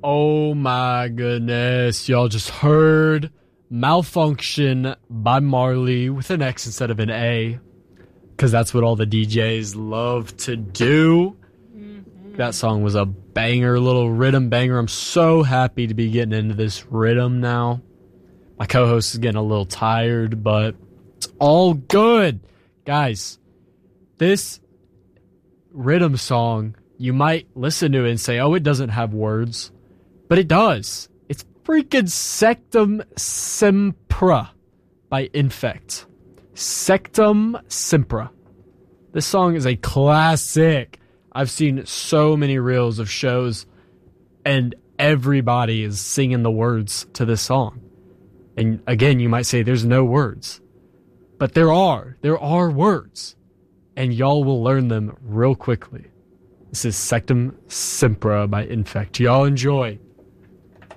Oh my goodness. Y'all just heard Malfunction by Marley with an X instead of an A. Because that's what all the DJs love to do. Mm-hmm. That song was a banger, little rhythm banger. I'm so happy to be getting into this rhythm now. My co-host is getting a little tired, but it's all good. Guys, this rhythm song, you might listen to it and say, oh, it doesn't have words. But it does. It's freaking Sectum Sempra by Infect. Sectum Sempra. This song is a classic. I've seen so many reels of shows, and everybody is singing the words to this song. And again, you might say there's no words. But there are. There are words. And y'all will learn them real quickly. This is Sectum Sempra by Infect. Y'all enjoy.